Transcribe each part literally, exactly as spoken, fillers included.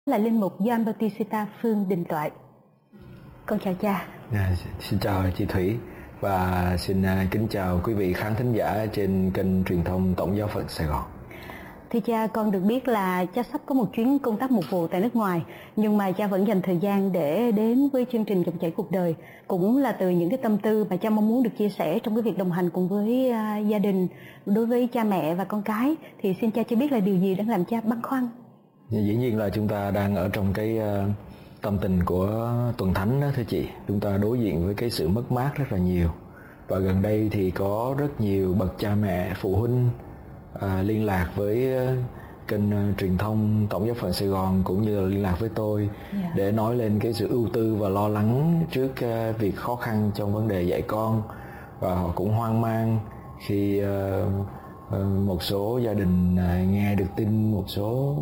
là linh mục Gioan Bautista Phương Đình Toại. Con chào cha. À, xin chào chị Thủy và xin uh, kính chào quý vị khán thính giả trên kênh truyền thông Tổng giáo phận Sài Gòn. Thưa cha, con được biết là cha sắp có một chuyến công tác mục vụ tại nước ngoài, nhưng mà cha vẫn dành thời gian để đến với chương trình Dòng chảy cuộc đời, cũng là từ những cái tâm tư mà cha mong muốn được chia sẻ trong cái việc đồng hành cùng với uh, gia đình đối với cha mẹ và con cái. Thì xin cha cho biết là điều gì đang làm cha băn khoăn? Dĩ nhiên là chúng ta đang ở trong cái uh, tâm tình của tuần thánh đó thưa chị. Chúng ta đối diện với cái sự mất mát rất là nhiều, và gần đây thì có rất nhiều bậc cha mẹ phụ huynh À, liên lạc với uh, kênh uh, truyền thông Tổng giáo phận Sài Gòn, cũng như là liên lạc với tôi yeah. để nói lên cái sự ưu tư và lo lắng trước uh, việc khó khăn trong vấn đề dạy con, và họ cũng hoang mang khi uh, uh, một số gia đình uh, nghe được tin một số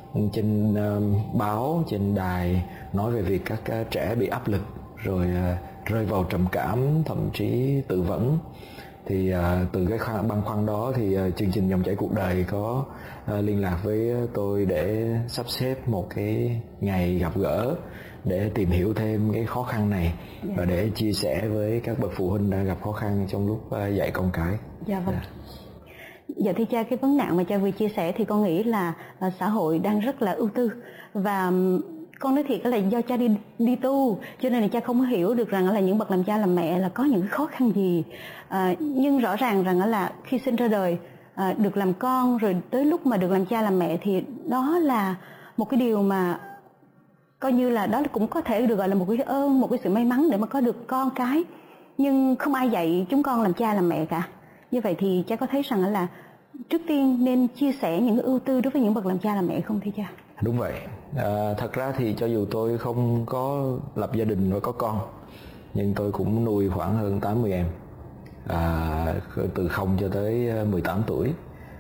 trên uh, báo, trên đài nói về việc các uh, trẻ bị áp lực rồi uh, rơi vào trầm cảm, thậm chí tự vẫn. Thì uh, từ cái khoan, băn khoăn đó thì uh, chương trình Dòng chảy cuộc đời có uh, liên lạc với tôi để sắp xếp một cái ngày gặp gỡ để tìm hiểu thêm cái khó khăn này yeah. và để chia sẻ với các bậc phụ huynh đang gặp khó khăn trong lúc uh, dạy con cái. Dạ vâng. Yeah. Dạ thưa cha, cái vấn nạn mà cha vừa chia sẻ thì con nghĩ là uh, xã hội đang rất là ưu tư, và con nói thiệt là do cha đi đi tu cho nên là cha không hiểu được rằng là những bậc làm cha làm mẹ là có những cái khó khăn gì. À, nhưng rõ ràng rằng là khi sinh ra đời à, được làm con, rồi tới lúc mà được làm cha làm mẹ thì đó là một cái điều mà coi như là đó cũng có thể được gọi là một cái ơn, một cái sự may mắn để mà có được con cái. Nhưng không ai dạy chúng con làm cha làm mẹ cả. Như vậy thì cha có thấy rằng là trước tiên nên chia sẻ những cái ưu tư đối với những bậc làm cha làm mẹ không thưa cha? Đúng vậy. À, thật ra thì cho dù tôi không có lập gia đình và có con, nhưng tôi cũng nuôi khoảng hơn tám mươi em, à, từ không cho tới mười tám tuổi.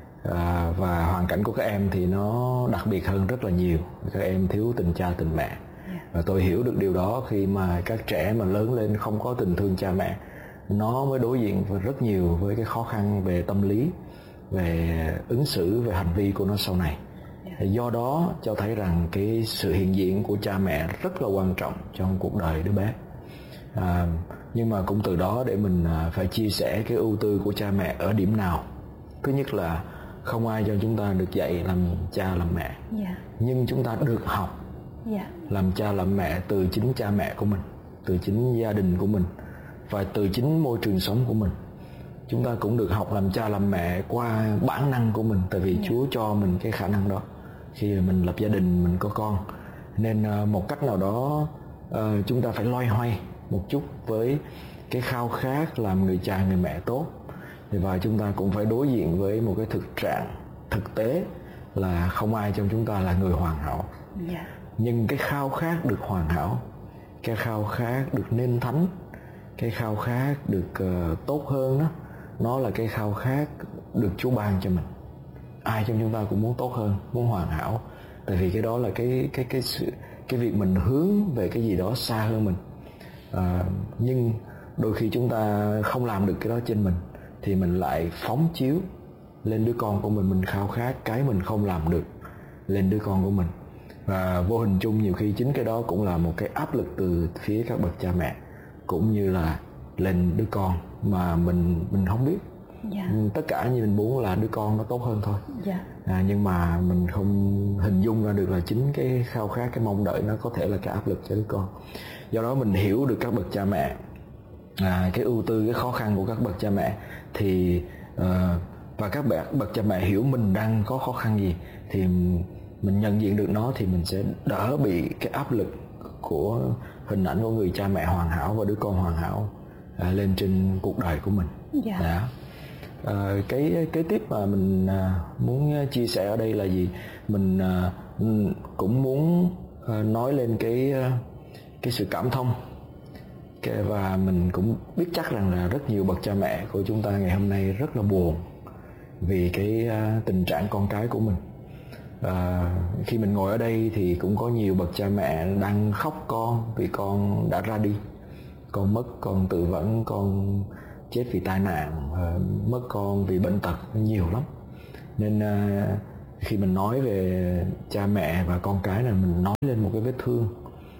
À, và hoàn cảnh của các em thì nó đặc biệt hơn rất là nhiều. Các em thiếu tình cha tình mẹ. Và tôi hiểu được điều đó khi mà các trẻ mà lớn lên không có tình thương cha mẹ, nó mới đối diện với rất nhiều với cái khó khăn về tâm lý, về ứng xử, về hành vi của nó sau này. Do đó cho thấy rằng cái sự hiện diện của cha mẹ rất là quan trọng trong cuộc đời đứa bé. À, nhưng mà cũng từ đó để mình phải chia sẻ cái ưu tư của cha mẹ ở điểm nào. Thứ nhất là không ai cho chúng ta được dạy làm cha làm mẹ, yeah. nhưng chúng ta được học yeah. làm cha làm mẹ từ chính cha mẹ của mình, từ chính gia đình của mình, và từ chính môi trường sống của mình. Chúng ta cũng được học làm cha làm mẹ qua bản năng của mình, tại vì yeah. Chúa cho mình cái khả năng đó khi mình lập gia đình, mình có con. Nên một cách nào đó chúng ta phải loay hoay một chút với cái khao khát làm người cha người mẹ tốt. Và chúng ta cũng phải đối diện với một cái thực trạng thực tế là không ai trong chúng ta là người hoàn hảo, yeah. nhưng cái khao khát được hoàn hảo, cái khao khát được nên thánh, cái khao khát được uh, tốt hơn đó, nó là cái khao khát được Chúa ban cho mình. Ai trong chúng ta cũng muốn tốt hơn, muốn hoàn hảo, tại vì cái đó là cái cái cái sự cái việc mình hướng về cái gì đó xa hơn mình. À, nhưng đôi khi chúng ta không làm được cái đó trên mình thì mình lại phóng chiếu lên đứa con của mình, mình khao khát cái mình không làm được lên đứa con của mình. Và vô hình chung nhiều khi chính cái đó cũng là một cái áp lực từ phía các bậc cha mẹ, cũng như là lên đứa con mà mình mình không biết. Yeah. Tất cả như mình muốn là đứa con nó tốt hơn thôi. Yeah. À, nhưng mà mình không hình dung ra được là chính cái khao khát, cái mong đợi nó có thể là cái áp lực cho đứa con. Do đó mình hiểu được các bậc cha mẹ, à, cái ưu tư, cái khó khăn của các bậc cha mẹ thì uh, và các bậc bậc cha mẹ hiểu mình đang có khó khăn gì thì mình nhận diện được nó, thì mình sẽ đỡ bị cái áp lực của hình ảnh của người cha mẹ hoàn hảo và đứa con hoàn hảo à, lên trên cuộc đời của mình. Yeah. Đó. À, cái kế tiếp mà mình à, muốn chia sẻ ở đây là gì? Mình à, cũng muốn à, nói lên cái à, cái sự cảm thông, cái, và mình cũng biết chắc rằng là rất nhiều bậc cha mẹ của chúng ta ngày hôm nay rất là buồn vì cái à, tình trạng con cái của mình. À, khi mình ngồi ở đây thì cũng có nhiều bậc cha mẹ đang khóc con vì con đã ra đi, con mất, con tự vẫn, con chết vì tai nạn, mất con vì bệnh tật, nhiều lắm. Nên khi mình nói về cha mẹ và con cái là mình nói lên một cái vết thương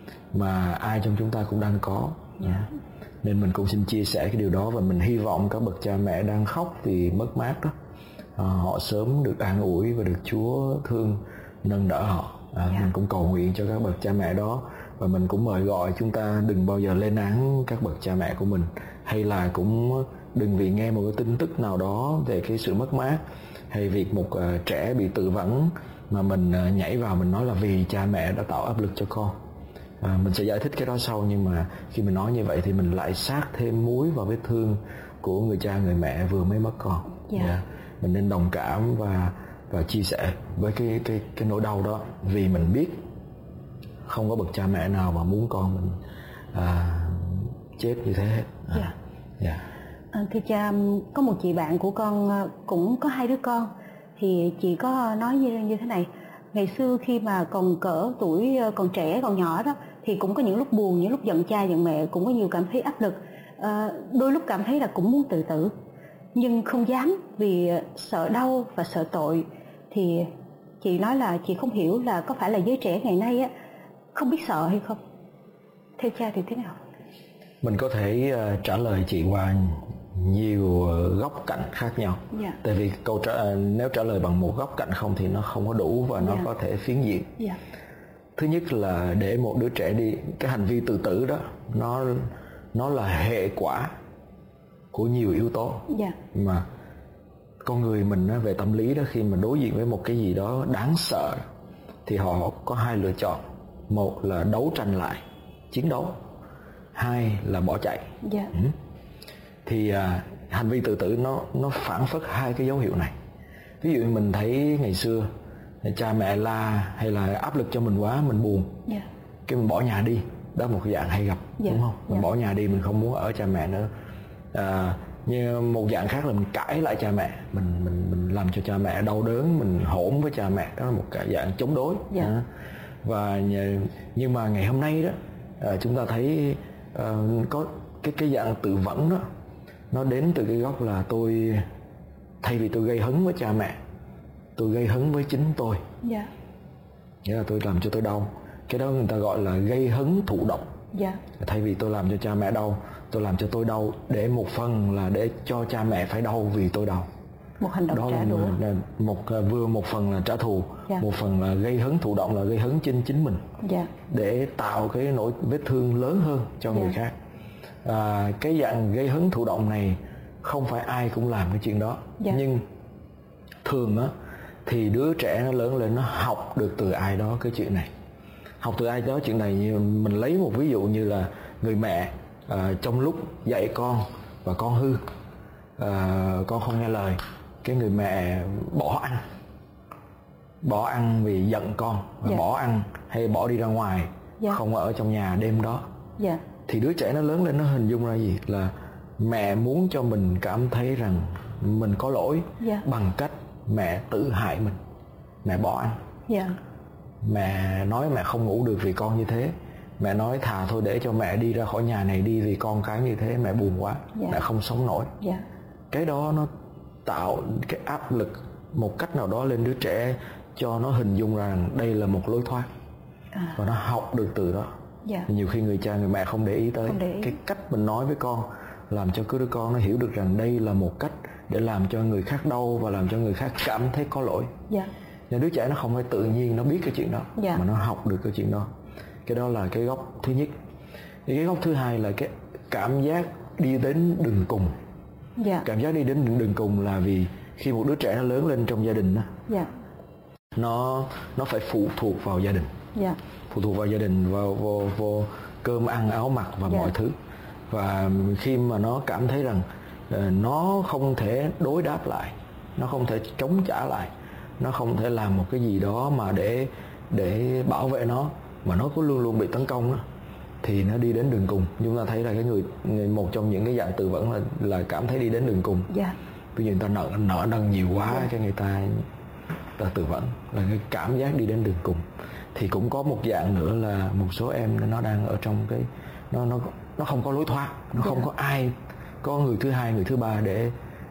mà ai trong chúng ta cũng đang có. Yeah. Nên mình cũng xin chia sẻ cái điều đó, và mình hy vọng các bậc cha mẹ đang khóc vì mất mát đó, à, họ sớm được an ủi và được Chúa thương nâng đỡ họ. à, yeah. Mình cũng cầu nguyện cho các bậc cha mẹ đó, và mình cũng mời gọi chúng ta đừng bao giờ lên án các bậc cha mẹ của mình, hay là cũng đừng vì nghe một cái tin tức nào đó về cái sự mất mát hay việc một uh, trẻ bị tự vẫn mà mình uh, nhảy vào mình nói là vì cha mẹ đã tạo áp lực cho con. À, mình sẽ giải thích cái đó sau, nhưng mà khi mình nói như vậy thì mình lại sát thêm muối vào vết thương của người cha người mẹ vừa mới mất con. Yeah. Yeah. Mình nên đồng cảm và và chia sẻ với cái cái cái nỗi đau đó, vì mình biết không có bậc cha mẹ nào mà muốn con mình à, chết như thế hết. À, yeah. Yeah. À, thưa cha, có một chị bạn của con cũng có hai đứa con, thì chị có nói như như thế này: ngày xưa khi mà còn cỡ tuổi còn trẻ còn nhỏ đó thì cũng có những lúc buồn, những lúc giận cha giận mẹ, cũng có nhiều cảm thấy áp lực, à, đôi lúc cảm thấy là cũng muốn tự tử nhưng không dám vì sợ đau và sợ tội. Thì chị nói là chị không hiểu là có phải là giới trẻ ngày nay á không biết sợ hay không? Theo cha thì thế nào? Mình có thể uh, trả lời chị qua nhiều uh, góc cạnh khác nhau. Yeah. Tại vì câu trả uh, nếu trả lời bằng một góc cạnh không thì nó không có đủ và nó yeah. có thể phiến diện. Yeah. Thứ nhất là để một đứa trẻ đi, cái hành vi tự tử đó nó nó là hệ quả của nhiều yếu tố. Yeah. Mà con người mình về tâm lý đó, khi mà đối diện với một cái gì đó đáng sợ thì họ có hai lựa chọn: một là đấu tranh lại, chiến đấu; hai là bỏ chạy. Yeah. Ừ. Thì à, hành vi tự tử nó nó phản phất hai cái dấu hiệu này. Ví dụ mình thấy ngày xưa cha mẹ la hay là áp lực cho mình quá, mình buồn, yeah. cái mình bỏ nhà đi, đó là một cái dạng hay gặp, yeah. đúng không? Mình yeah. bỏ nhà đi, mình không muốn ở cha mẹ nữa. À, như một dạng khác là mình cãi lại cha mẹ, mình mình mình làm cho cha mẹ đau đớn, mình hỗn với cha mẹ, đó là một cái dạng chống đối. Yeah. À, và nhưng mà ngày hôm nay đó, à, chúng ta thấy à, có cái cái dạng tự vẫn đó, nó đến từ cái góc là tôi thay vì tôi gây hấn với cha mẹ, tôi gây hấn với chính tôi. Yeah. Nghĩa là tôi làm cho tôi đau. Cái đó người ta gọi là gây hấn thụ động. Yeah. Thay vì tôi làm cho cha mẹ đau, tôi làm cho tôi đau, để một phần là để cho cha mẹ phải đau vì tôi đau. Một hành động đó trả đũa. Một vừa một phần là trả thù, yeah. một phần là gây hấn thụ động, là gây hấn trên chính mình, yeah. để tạo cái nỗi vết thương lớn hơn cho yeah. người khác. À, cái dạng gây hấn thụ động này không phải ai cũng làm cái chuyện đó, yeah. nhưng thường á thì đứa trẻ nó lớn lên nó học được từ ai đó cái chuyện này. Học từ ai đó chuyện này, như mình lấy một ví dụ như là người mẹ à, trong lúc dạy con và con hư, à, con không nghe lời, cái người mẹ bỏ ăn bỏ ăn vì giận con, và yeah. bỏ ăn hay bỏ đi ra ngoài, yeah. không ở trong nhà đêm đó. Yeah. Thì đứa trẻ nó lớn lên nó hình dung ra gì? Là mẹ muốn cho mình cảm thấy rằng mình có lỗi, yeah. bằng cách mẹ tự hại mình, mẹ bỏ ăn. Yeah. Mẹ nói mẹ không ngủ được vì con như thế. Mẹ nói thà thôi để cho mẹ đi ra khỏi nhà này đi vì con cái như thế, mẹ buồn quá, yeah. mẹ không sống nổi. Yeah. Cái đó nó tạo cái áp lực một cách nào đó lên đứa trẻ, cho nó hình dung rằng đây là một lối thoát, à. và nó học được từ đó. Yeah. Nhiều khi người cha người mẹ không để ý tới để ý. Cái cách mình nói với con làm cho cứ đứa con nó hiểu được rằng đây là một cách để làm cho người khác đau và làm cho người khác cảm thấy có lỗi. Yeah. Nên đứa trẻ nó không phải tự nhiên nó biết cái chuyện đó, yeah. mà nó học được cái chuyện đó. Cái đó là cái góc thứ nhất. Thì cái góc thứ hai là cái cảm giác đi đến đường cùng. Yeah. Cảm giác đi đến đường cùng là vì khi một đứa trẻ nó lớn lên trong gia đình đó, yeah. nó nó phải phụ thuộc vào gia đình, yeah. phụ thuộc vào gia đình, vào vô, vô cơm ăn áo mặc và yeah. mọi thứ. Và khi mà nó cảm thấy rằng uh, nó không thể đối đáp lại, nó không thể chống trả lại, nó không thể làm một cái gì đó mà để để bảo vệ nó, mà nó cứ luôn luôn bị tấn công đó, thì nó đi đến đường cùng. Chúng ta thấy là cái người, người một trong những cái dạng tự vẫn là là cảm thấy đi đến đường cùng. Yeah. Ví dụ người ta nợ nợ nần nhiều quá, yeah. cái người ta ta tự vẫn là cái cảm giác đi đến đường cùng. Thì cũng có một dạng nữa là một số em nó đang ở trong cái nó nó nó không có lối thoát, nó yeah. không có ai, có người thứ hai, người thứ ba để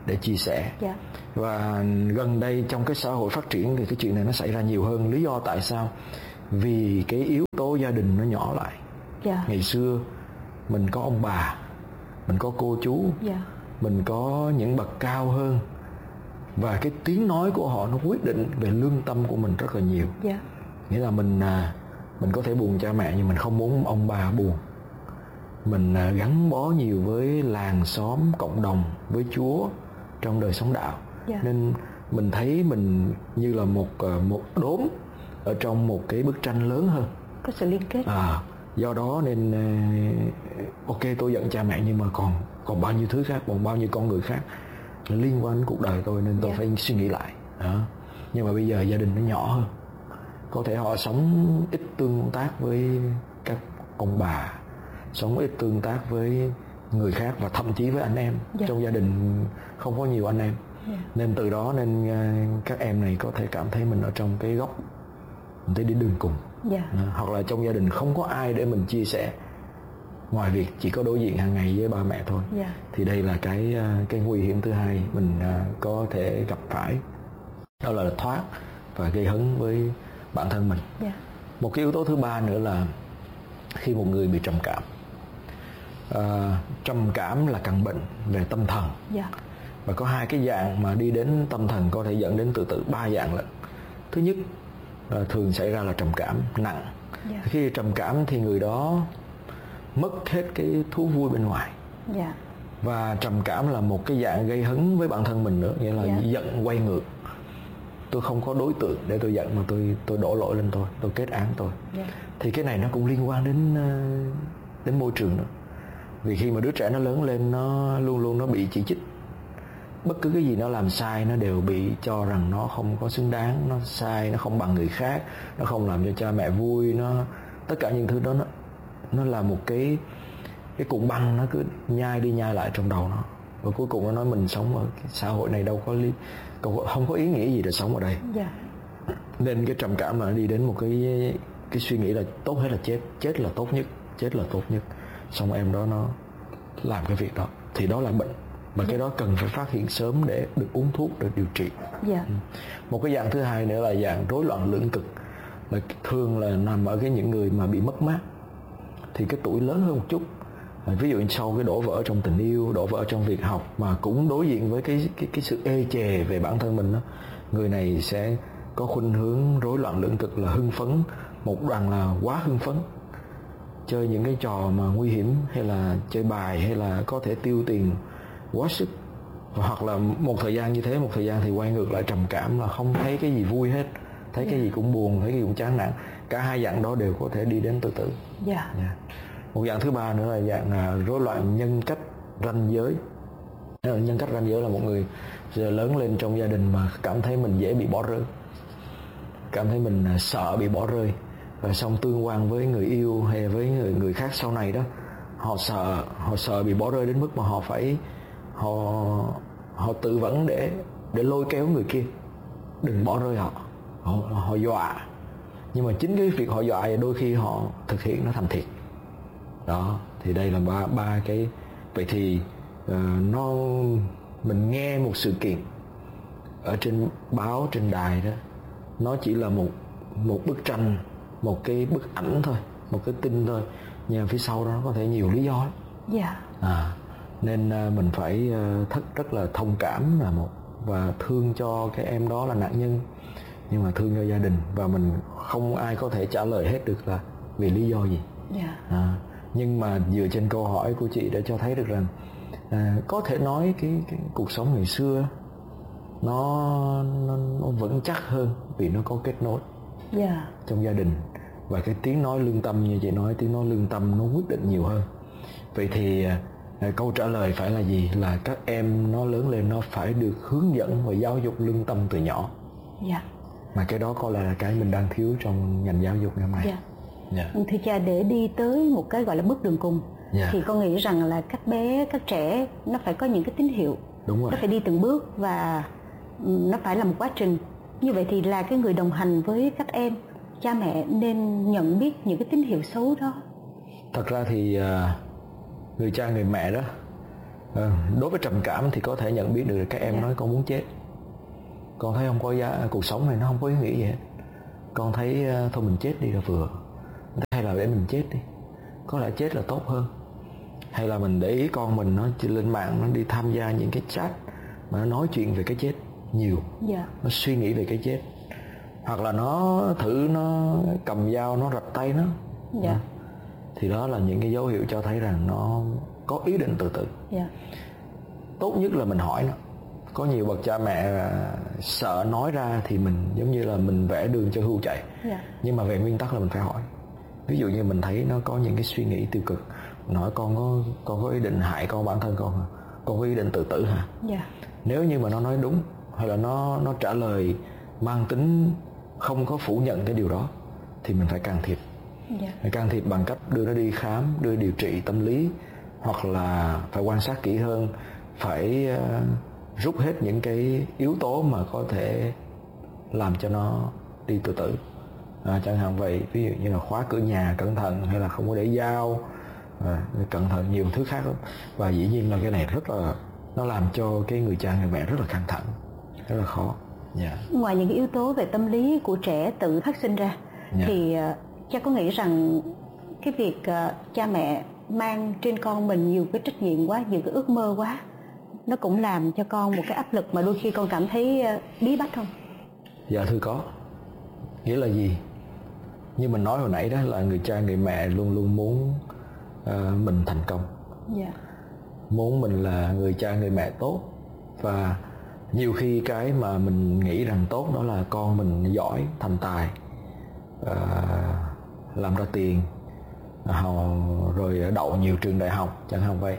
để chia sẻ. Yeah. Và gần đây trong cái xã hội phát triển thì cái chuyện này nó xảy ra nhiều hơn. Lý do tại sao? Vì cái yếu tố gia đình nó nhỏ lại. Yeah. Ngày xưa mình có ông bà, mình có cô chú, yeah. mình có những bậc cao hơn, và cái tiếng nói của họ nó quyết định về lương tâm của mình rất là nhiều. yeah. Nghĩa là mình mình có thể buồn cha mẹ nhưng mình không muốn ông bà buồn. Mình gắn bó nhiều với làng xóm, cộng đồng, với Chúa trong đời sống đạo. yeah. Nên mình thấy mình như là một một đốm ở trong một cái bức tranh lớn hơn, có sự liên kết. À, do đó nên ok, tôi giận cha mẹ nhưng mà còn còn bao nhiêu thứ khác, còn bao nhiêu con người khác liên quan đến cuộc đời tôi, nên tôi yeah. phải suy nghĩ lại. Đó. Nhưng mà bây giờ gia đình nó nhỏ hơn, có thể họ sống ít tương tác với các ông bà, sống ít tương tác với người khác, và thậm chí với anh em. yeah. Trong gia đình không có nhiều anh em. yeah. Nên từ đó nên các em này có thể cảm thấy mình ở trong cái góc, mình thấy đến đường cùng. yeah. Hoặc là trong gia đình không có ai để mình chia sẻ, ngoài việc chỉ có đối diện hàng ngày với ba mẹ thôi. yeah. Thì đây là cái cái nguy hiểm thứ hai mình có thể gặp phải, đó là thoát và gây hấn với bản thân mình. yeah. Một cái yếu tố thứ ba nữa là khi một người bị trầm cảm. à, trầm cảm là căn bệnh về tâm thần. yeah. Và có hai cái dạng mà đi đến tâm thần có thể dẫn đến tự tử, ba dạng lận. Thứ nhất là thường xảy ra là trầm cảm nặng. yeah. Khi trầm cảm thì người đó mất hết cái thú vui bên ngoài. yeah. Và trầm cảm là một cái dạng gây hấn với bản thân mình nữa, nghĩa là yeah. giận quay ngược. Tôi không có đối tượng để tôi giận mà tôi tôi đổ lỗi lên tôi, tôi kết án tôi. yeah. Thì cái này nó cũng liên quan đến đến môi trường nữa. Vì khi mà đứa trẻ nó lớn lên, nó luôn luôn nó bị chỉ trích. Bất cứ cái gì nó làm sai nó đều bị cho rằng nó không có xứng đáng, nó sai, nó không bằng người khác, nó không làm cho cha mẹ vui, nó tất cả những thứ đó nó nó là một cái cái cục băng, nó cứ nhai đi nhai lại trong đầu nó, và cuối cùng nó nói mình sống ở cái xã hội này đâu có lý, không có ý nghĩa gì để sống ở đây. yeah. Nên cái trầm cảm là nó đi đến một cái cái suy nghĩ là tốt hết là chết, chết là tốt nhất, chết là tốt nhất. Xong em đó nó làm cái việc đó thì đó là bệnh, và yeah. cái đó cần phải phát hiện sớm để được uống thuốc, được điều trị. yeah. Một cái dạng thứ hai nữa là dạng rối loạn lưỡng cực, là thường là nằm ở cái những người mà bị mất mát, thì cái tuổi lớn hơn một chút, ví dụ như sau cái đổ vỡ trong tình yêu, đổ vỡ trong việc học, mà cũng đối diện với cái cái cái sự ê chề về bản thân mình đó, người này sẽ có khuynh hướng rối loạn lưỡng cực, là hưng phấn một đoạn là quá hưng phấn, chơi những cái trò mà nguy hiểm, hay là chơi bài, hay là có thể tiêu tiền quá sức, hoặc là một thời gian như thế, một thời gian thì quay ngược lại trầm cảm, là không thấy cái gì vui hết, thấy yeah. cái gì cũng buồn, thấy cái gì cũng chán nản. Cả hai dạng đó đều có thể đi đến tự tử. yeah. Yeah. Một dạng thứ ba nữa là dạng rối loạn nhân cách ranh giới. Nhân cách ranh giới là một người lớn lên trong gia đình mà cảm thấy mình dễ bị bỏ rơi, cảm thấy mình sợ bị bỏ rơi, và xong tương quan với người yêu hay với người người khác sau này đó, họ sợ họ sợ bị bỏ rơi đến mức mà họ phải họ họ tự vấn để để lôi kéo người kia đừng bỏ rơi họ, họ họ dọa, nhưng mà chính cái việc họ dọa đôi khi họ thực hiện nó thành thiệt. Đó, thì đây là ba ba cái. Vậy thì uh, nó mình nghe một sự kiện ở trên báo, trên đài đó, nó chỉ là một một bức tranh, một cái bức ảnh thôi, một cái tin thôi, nhưng mà phía sau đó nó có thể nhiều lý do lắm. Dạ. À, nên uh, mình phải uh, thất rất là thông cảm là một, và thương cho cái em đó là nạn nhân, nhưng mà thương cho gia đình, và mình không ai có thể trả lời hết được là vì lý do gì. Dạ. À, nhưng mà dựa trên câu hỏi của chị đã cho thấy được rằng à, có thể nói cái, cái cuộc sống ngày xưa nó, nó nó vững chắc hơn vì nó có kết nối yeah. trong gia đình, và cái tiếng nói lương tâm như chị nói, tiếng nói lương tâm nó quyết định nhiều hơn. Vậy thì à, câu trả lời phải là gì? Là các em nó lớn lên nó phải được hướng dẫn và giáo dục lương tâm từ nhỏ. Yeah. Mà cái đó có lẽ là cái mình đang thiếu trong ngành giáo dục ngày hôm nay. Yeah. Yeah. Thưa cha, để đi tới một cái gọi là bước đường cùng, yeah. thì con nghĩ rằng là các bé, các trẻ nó phải có những cái tín hiệu. Đúng rồi. Nó phải đi từng bước và nó phải là một quá trình. Như vậy thì là cái người đồng hành với các em, cha mẹ nên nhận biết những cái tín hiệu xấu đó. Thật ra thì người cha người mẹ đó À, đối với trầm cảm thì có thể nhận biết được các em yeah. nói con muốn chết, con thấy không có giá, cuộc sống này nó không có ý nghĩa gì hết, con thấy thôi mình chết đi là vừa, hay là để mình chết đi, có lẽ chết là tốt hơn. Hay là mình để ý con mình nó lên mạng, nó đi tham gia những cái chat mà nó nói chuyện về cái chết nhiều, yeah. nó suy nghĩ về cái chết, hoặc là nó thử nó cầm dao nó rạch tay nó, yeah. thì đó là những cái dấu hiệu cho thấy rằng nó có ý định tự tử. Yeah. Tốt nhất là mình hỏi nó. Có nhiều bậc cha mẹ sợ nói ra thì mình giống như là mình vẽ đường cho hươu chạy, yeah. nhưng mà về nguyên tắc là mình phải hỏi. Ví dụ như mình thấy nó có những cái suy nghĩ tiêu cực, mình hỏi con có con có ý định hại con bản thân con hả? Con có ý định tự tử hả? Yeah. Nếu như mà nó nói đúng, hay là nó nó trả lời mang tính không có phủ nhận cái điều đó, thì mình phải can thiệp. Yeah. Phải can thiệp bằng cách đưa nó đi khám, đưa điều trị tâm lý, hoặc là phải quan sát kỹ hơn, phải uh, rút hết những cái yếu tố mà có thể làm cho nó đi tự tử. À, chẳng hạn vậy, ví dụ như là khóa cửa nhà cẩn thận, hay là không có để dao, à, cẩn thận nhiều thứ khác lắm. Và dĩ nhiên là cái này rất là, nó làm cho cái người cha người mẹ rất là căng thẳng, rất là khó. Yeah. Ngoài những yếu tố về tâm lý của trẻ tự phát sinh ra, yeah. thì uh, cha có nghĩ rằng cái việc uh, cha mẹ mang trên con mình nhiều cái trách nhiệm quá, nhiều cái ước mơ quá, nó cũng làm cho con một cái áp lực mà đôi khi con cảm thấy uh, bí bách không? Dạ thưa có. Nghĩa là gì? Như mình nói hồi nãy đó, là người cha người mẹ luôn luôn muốn uh, mình thành công, yeah. muốn mình là người cha người mẹ tốt. Và nhiều khi cái mà mình nghĩ rằng tốt đó là con mình giỏi, thành tài, uh, làm ra tiền, uh, rồi đậu nhiều trường đại học chẳng hạn vậy.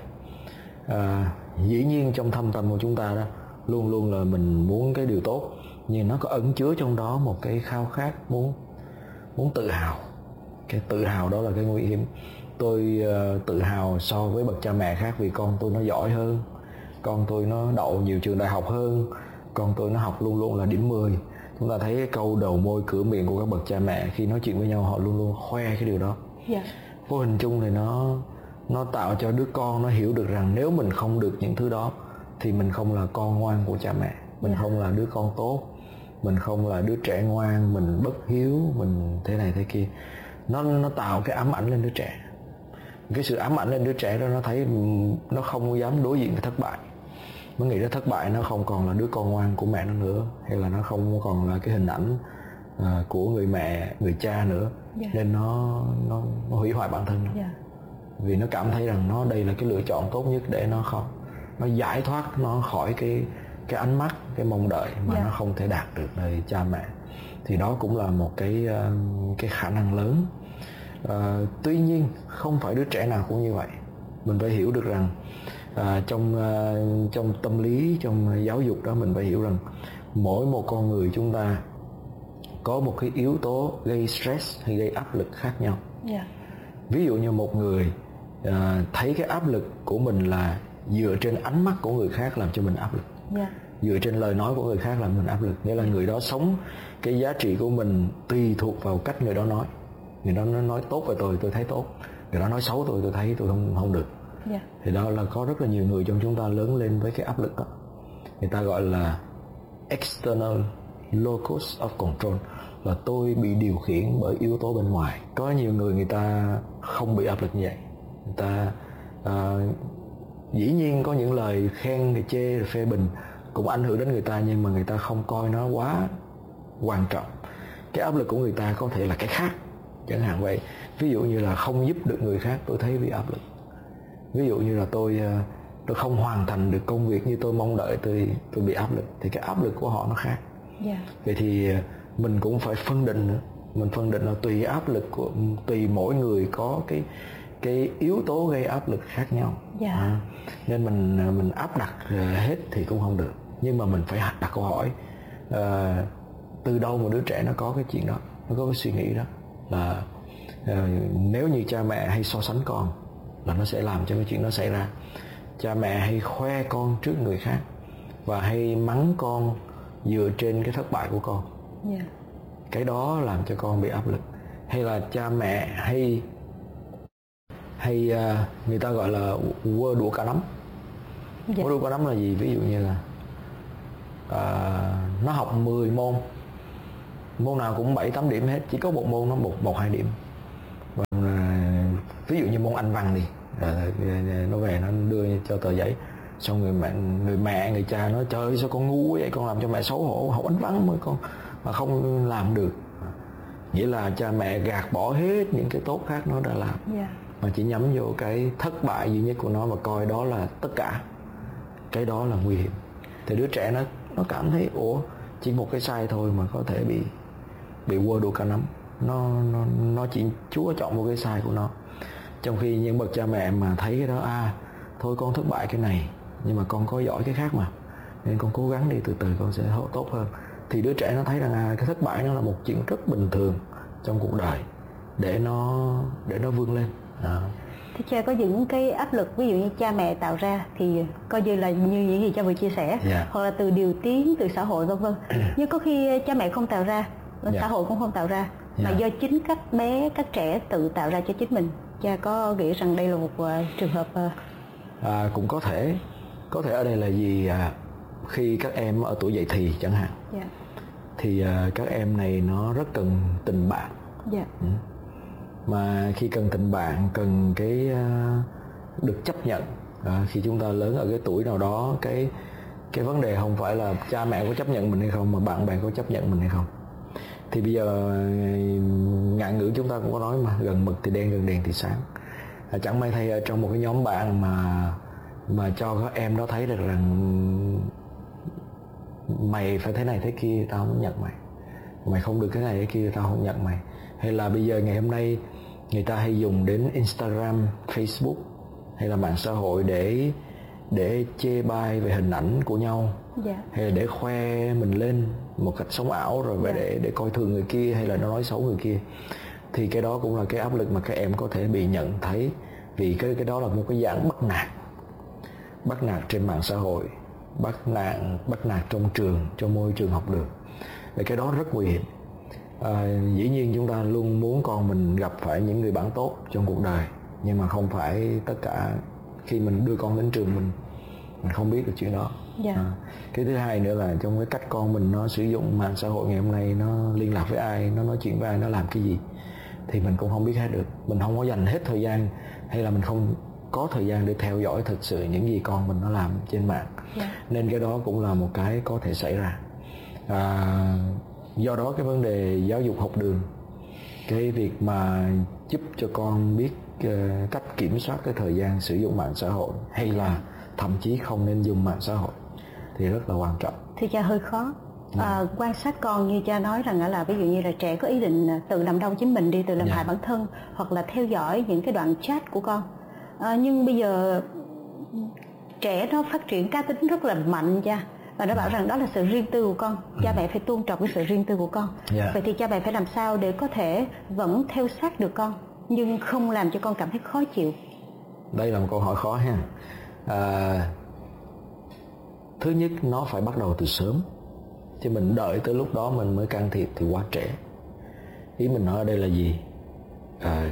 Uh, dĩ nhiên trong thâm tâm của chúng ta đó luôn luôn là mình muốn cái điều tốt, nhưng nó có ẩn chứa trong đó một cái khao khát muốn muốn tự hào. Cái tự hào đó là cái nguy hiểm. Tôi uh, tự hào so với bậc cha mẹ khác vì con tôi nó giỏi hơn, con tôi nó đậu nhiều trường đại học hơn, con tôi nó học luôn luôn là điểm mười. Chúng ta thấy cái câu đầu môi cửa miệng của các bậc cha mẹ khi nói chuyện với nhau, họ luôn luôn khoe cái điều đó. Yeah. Vô hình chung thì nó nó tạo cho đứa con nó hiểu được rằng nếu mình không được những thứ đó thì mình không là con ngoan của cha mẹ, mình yeah. không là đứa con tốt, mình không là đứa trẻ ngoan, mình bất hiếu, mình thế này thế kia. Nó nó tạo cái ám ảnh lên đứa trẻ. Cái sự ám ảnh lên đứa trẻ đó, nó thấy nó không dám đối diện với thất bại. Nó nghĩ đến thất bại nó không còn là đứa con ngoan của mẹ nó nữa, hay là nó không còn là cái hình ảnh uh, của người mẹ, người cha nữa. Yeah. Nên nó, nó nó hủy hoại bản thân nó. Yeah. Vì nó cảm thấy rằng nó đây là cái lựa chọn tốt nhất để nó không nó giải thoát nó khỏi cái cái ánh mắt, cái mong đợi mà yeah. nó không thể đạt được nơi cha mẹ. Thì đó cũng là một cái uh, cái khả năng lớn. Uh, tuy nhiên không phải đứa trẻ nào cũng như vậy. Mình phải hiểu được rằng uh, trong uh, trong tâm lý, trong giáo dục đó, mình phải hiểu rằng mỗi một con người chúng ta có một cái yếu tố gây stress hay gây áp lực khác nhau. Yeah. Ví dụ như một người uh, thấy cái áp lực của mình là dựa trên ánh mắt của người khác làm cho mình áp lực. Yeah. Dựa trên lời nói của người khác làm mình áp lực. Nghĩa là người đó sống cái giá trị của mình tùy thuộc vào cách người đó nói. Người đó nói tốt về tôi, tôi thấy tốt. Người đó nói xấu tôi, tôi thấy tôi không không được. Yeah. Thì đó là có rất là nhiều người trong chúng ta lớn lên với cái áp lực đó. Người ta gọi là external locus of control, là tôi bị điều khiển bởi yếu tố bên ngoài. Có nhiều người người ta không bị áp lực như vậy. Người ta uh, dĩ nhiên có những lời khen, người chê, phê bình cũng ảnh hưởng đến người ta, nhưng mà người ta không coi nó quá quan trọng. Cái áp lực của người ta có thể là cái khác, chẳng hạn vậy. Ví dụ như là không giúp được người khác, tôi thấy bị áp lực. Ví dụ như là tôi tôi không hoàn thành được công việc như tôi mong đợi, tôi tôi bị áp lực. Thì cái áp lực của họ nó khác. Yeah. Vậy thì mình cũng phải phân định nữa. Mình phân định là tùy áp lực của tùy mỗi người có cái cái yếu tố gây áp lực khác nhau. Yeah. À, nên mình mình áp đặt hết thì cũng không được. Nhưng mà mình phải đặt câu hỏi à, từ đâu một đứa trẻ nó có cái chuyện đó, nó có cái suy nghĩ đó là à, nếu như cha mẹ hay so sánh con là nó sẽ làm cho cái chuyện đó xảy ra. Cha mẹ hay khoe con trước người khác và hay mắng con dựa trên cái thất bại của con. Yeah. Cái đó làm cho con bị áp lực. Hay là cha mẹ hay hay uh, người ta gọi là quơ đũa cả nắm. Dạ. Module có nắm là gì? Ví dụ như là uh, nó học mười môn, môn nào cũng bảy tám điểm hết, chỉ có một môn nó một một hai điểm. Và, uh, ví dụ như môn Anh văn đi, uh, nó về nó đưa cho tờ giấy, xong người mẹ người mẹ người cha nói trời ơi, sao con ngu vậy, con làm cho mẹ xấu hổ, học Anh văn mới con mà không làm được. Nghĩa là cha mẹ gạt bỏ hết những cái tốt khác nó đã làm, yeah. mà chỉ nhắm vô cái thất bại duy nhất của nó và coi đó là tất cả. Cái đó là nguy hiểm. Thì đứa trẻ nó nó cảm thấy ủa chỉ một cái sai thôi mà có thể bị bị quơ đũa cả nắm. Nó nó nó chỉ Chúa chọn một cái sai của nó. Trong khi những bậc cha mẹ mà thấy cái đó, à thôi con thất bại cái này nhưng mà con có giỏi cái khác mà, nên con cố gắng đi, từ từ con sẽ tốt hơn. Thì đứa trẻ nó thấy rằng à, cái thất bại nó là một chuyện rất bình thường trong cuộc đời để nó để nó vươn lên. À. Thế cha có những cái áp lực ví dụ như cha mẹ tạo ra thì coi như là như những gì cha vừa chia sẻ, yeah. hoặc là từ điều tiếng, từ xã hội vân vân. Nhưng có khi cha mẹ không tạo ra, yeah. xã hội cũng không tạo ra, yeah. mà do chính các bé, các trẻ tự tạo ra cho chính mình. Cha có nghĩ rằng đây là một uh, trường hợp uh... à, cũng có thể có thể ở đây là gì, à, khi các em ở tuổi dậy thì chẳng hạn, yeah. thì uh, các em này nó rất cần tình bạn, yeah. ừ. mà khi cần tình bạn, cần cái uh, được chấp nhận. À, khi chúng ta lớn ở cái tuổi nào đó, cái cái vấn đề không phải là cha mẹ có chấp nhận mình hay không, mà bạn bè có chấp nhận mình hay không. Thì bây giờ ngạn ngữ chúng ta cũng có nói mà, gần mực thì đen, gần đèn thì sáng. À, chẳng may thay ở trong một cái nhóm bạn mà mà cho các em đó thấy được rằng mày phải thế này thế kia, tao không nhận mày, mày không được cái này cái kia, tao không nhận mày. Hay là bây giờ ngày hôm nay người ta hay dùng đến Instagram, Facebook hay là mạng xã hội để để chê bai về hình ảnh của nhau, yeah. hay là để khoe mình lên một cách sống ảo, rồi yeah. để để coi thường người kia, hay là nó nói xấu người kia. Thì cái đó cũng là cái áp lực mà các em có thể bị nhận thấy, vì cái cái đó là một cái dạng bắt nạt, bắt nạt trên mạng xã hội, bắt nạt bắt nạt trong trường, trong môi trường học đường. Và cái đó rất nguy hiểm. À, dĩ nhiên chúng ta luôn muốn con mình gặp phải những người bạn tốt trong cuộc đời, nhưng mà không phải tất cả khi mình đưa con đến trường mình mình không biết được chuyện đó. Yeah. À, cái thứ hai nữa là trong cái cách con mình nó sử dụng mạng xã hội ngày hôm nay, nó liên lạc với ai, nó nói chuyện với ai, nó làm cái gì thì mình cũng không biết hết được. Mình không có dành hết thời gian, hay là mình không có thời gian để theo dõi thực sự những gì con mình nó làm trên mạng. Yeah. Nên cái đó cũng là một cái có thể xảy ra. À, do đó cái vấn đề giáo dục học đường, cái việc mà giúp cho con biết uh, cách kiểm soát cái thời gian sử dụng mạng xã hội, hay là thậm chí không nên dùng mạng xã hội thì rất là quan trọng. Thì cha hơi khó. À, quan sát con như cha nói rằng là ví dụ như là trẻ có ý định tự làm đau chính mình đi, tự làm yeah. hại bản thân, hoặc là theo dõi những cái đoạn chat của con. À, nhưng bây giờ trẻ nó phát triển cá tính rất là mạnh cha, và nó bảo rằng đó là sự riêng tư của con, cha mẹ phải tôn trọng cái sự riêng tư của con. Yeah. Vậy thì cha mẹ phải làm sao để có thể vẫn theo sát được con nhưng không làm cho con cảm thấy khó chịu? Đây là một câu hỏi khó ha. À, thứ nhất, nó phải bắt đầu từ sớm, chứ mình đợi tới lúc đó mình mới can thiệp thì quá trễ. Ý mình nói ở đây là gì? À,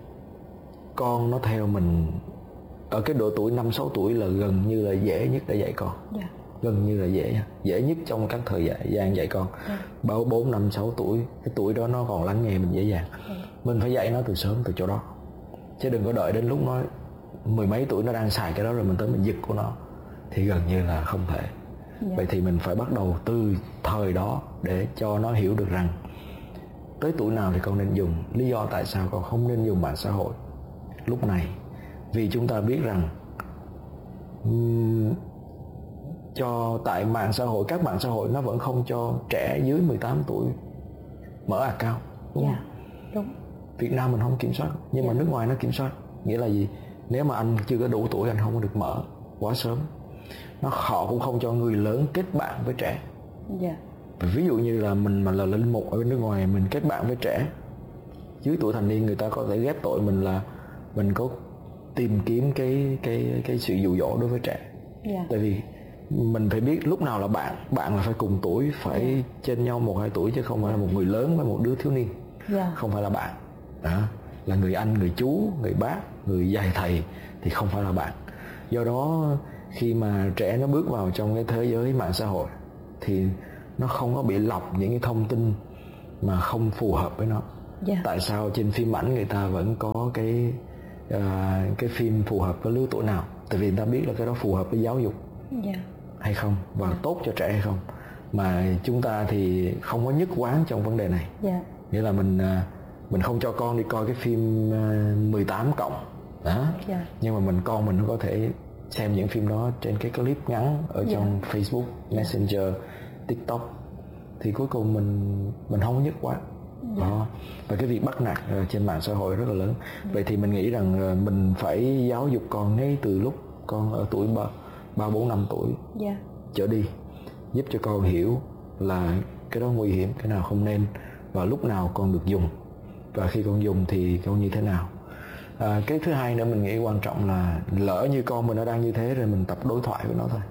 con nó theo mình ở cái độ tuổi năm sáu tuổi là gần như là dễ nhất để dạy con. Yeah. Gần như là dễ dễ nhất trong các thời gian dạy con. Yeah. bốn năm sáu tuổi, cái tuổi đó nó còn lắng nghe mình dễ dàng. Yeah. Mình phải dạy nó từ sớm, từ chỗ đó, chứ đừng có đợi đến lúc nó mười mấy tuổi nó đang xài cái đó rồi mình tới mình giật của nó thì gần như là không thể. Yeah. Vậy thì mình phải bắt đầu từ thời đó để cho nó hiểu được rằng tới tuổi nào thì con nên dùng, lý do tại sao con không nên dùng mạng xã hội lúc này. Vì chúng ta biết rằng um, cho tại mạng xã hội, các mạng xã hội nó vẫn không cho trẻ dưới mười tám tuổi mở account, đúng yeah. không? Đúng. Việt Nam mình không kiểm soát, nhưng yeah. mà nước ngoài nó kiểm soát. Nghĩa là gì? Nếu mà anh chưa có đủ tuổi, anh không có được mở quá sớm. Nó họ cũng không cho người lớn kết bạn với trẻ. Yeah. Ví dụ như là mình mà là linh mục ở bên nước ngoài, mình kết bạn với trẻ dưới tuổi thành niên, người ta có thể ghép tội mình là mình có tìm kiếm cái cái cái sự dụ dỗ đối với trẻ. Yeah. Tại vì mình phải biết lúc nào là bạn, bạn là phải cùng tuổi, phải yeah. trên nhau một hai tuổi, chứ không phải là một người lớn với một đứa thiếu niên. Yeah. Không phải là bạn. Đó, là người anh, người chú, người bác, người dạy thầy thì không phải là bạn. Do đó khi mà trẻ nó bước vào trong cái thế giới mạng xã hội thì nó không có bị lọc những cái thông tin mà không phù hợp với nó. Yeah. Tại sao trên phim ảnh người ta vẫn có cái uh, cái phim phù hợp với lứa tuổi nào? Tại vì người ta biết là cái đó phù hợp với giáo dục. Yeah. Hay không, và yeah. tốt cho trẻ hay không. Mà chúng ta thì không có nhất quán trong vấn đề này. Yeah. Nghĩa là mình mình không cho con đi coi cái phim mười tám cộng đó. Yeah. Nhưng mà mình con mình nó có thể xem những phim đó trên cái clip ngắn ở trong yeah. Facebook, Messenger, yeah. TikTok. Thì cuối cùng mình mình không có nhất quán. Yeah. Đó. Và cái việc bắt nạt trên mạng xã hội rất là lớn. Yeah. Vậy thì mình nghĩ rằng mình phải giáo dục con ngay từ lúc con ở tuổi ba bốn năm tuổi yeah. trở đi, giúp cho con hiểu là cái đó nguy hiểm, cái nào không nên, và lúc nào con được dùng, và khi con dùng thì con như thế nào. À, cái thứ hai nữa mình nghĩ quan trọng là lỡ như con mình nó đang như thế rồi, mình tập đối thoại với nó thôi.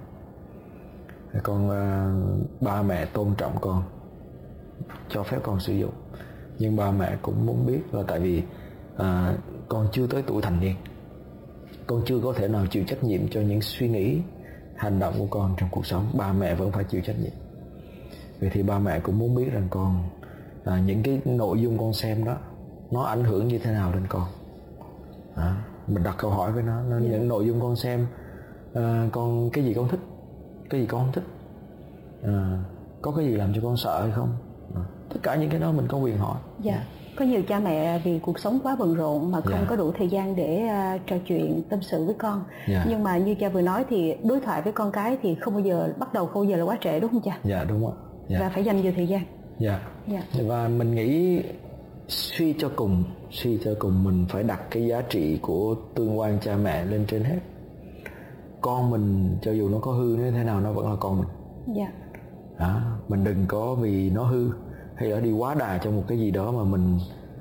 Con à, ba mẹ tôn trọng con, cho phép con sử dụng, nhưng ba mẹ cũng muốn biết là tại vì à, con chưa tới tuổi thành niên, con chưa có thể nào chịu trách nhiệm cho những suy nghĩ, hành động của con trong cuộc sống. Ba mẹ vẫn phải chịu trách nhiệm. Vậy thì ba mẹ cũng muốn biết rằng con à, những cái nội dung con xem đó nó ảnh hưởng như thế nào lên con. À, mình đặt câu hỏi với nó, nó yeah. những nội dung con xem à, con cái gì con thích, cái gì con không thích, à, có cái gì làm cho con sợ hay không. À, tất cả những cái đó mình có quyền hỏi. Dạ. Yeah. Có nhiều cha mẹ vì cuộc sống quá bận rộn mà không yeah. có đủ thời gian để uh, trò chuyện, tâm sự với con. Yeah. Nhưng mà như cha vừa nói thì đối thoại với con cái thì không bao giờ, bắt đầu không bao giờ là quá trễ, đúng không cha? Dạ yeah, đúng ạ. Yeah. Và phải dành nhiều thời gian. Dạ. Yeah. Yeah. Và mình nghĩ suy cho cùng, suy cho cùng mình phải đặt cái giá trị của tương quan cha mẹ lên trên hết. Con mình cho dù nó có hư như thế nào nó vẫn là con mình. Dạ. Yeah. À, mình đừng có vì nó hư hay là đi quá đà trong một cái gì đó mà mình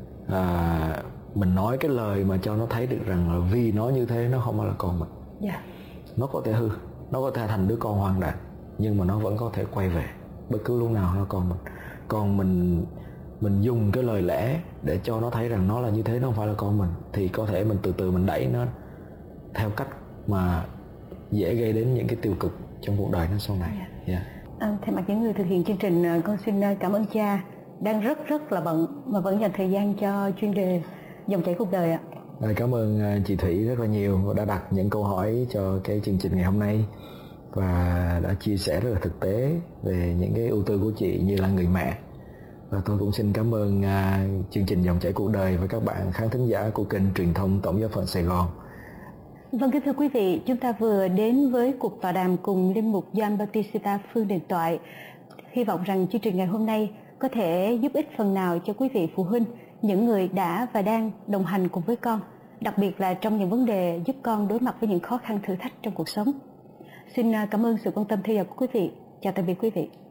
à, mình nói cái lời mà cho nó thấy được rằng là vì nó như thế nó không phải là con mình. Yeah. Nó có thể hư, nó có thể thành đứa con hoang đàn, nhưng mà nó vẫn có thể quay về bất cứ lúc nào nó là con mình. Còn mình mình dùng cái lời lẽ để cho nó thấy rằng nó là như thế, nó không phải là con mình, thì có thể mình từ từ mình đẩy nó theo cách mà dễ gây đến những cái tiêu cực trong cuộc đời nó sau này. Yeah. Yeah. À, thay mặt những người thực hiện chương trình, con xin cảm ơn cha đang rất rất là bận mà vẫn dành thời gian cho chuyên đề Dòng chảy cuộc đời ạ. À, cảm ơn chị Thủy rất là nhiều đã đặt những câu hỏi cho cái chương trình ngày hôm nay và đã chia sẻ rất là thực tế về những cái ưu tư của chị như là người mẹ. Và tôi cũng xin cảm ơn uh, chương trình Dòng chảy cuộc đời và các bạn khán thính giả của kênh truyền thông Tổng giáo phận Sài Gòn. Vâng, kính thưa quý vị, chúng ta vừa đến với cuộc tọa đàm cùng linh mục Gioan Bautista Phương Đình Toại. Hy vọng rằng chương trình ngày hôm nay có thể giúp ích phần nào cho quý vị phụ huynh, những người đã và đang đồng hành cùng với con, đặc biệt là trong những vấn đề giúp con đối mặt với những khó khăn thử thách trong cuộc sống. Xin cảm ơn sự quan tâm theo dõi của quý vị. Chào tạm biệt quý vị.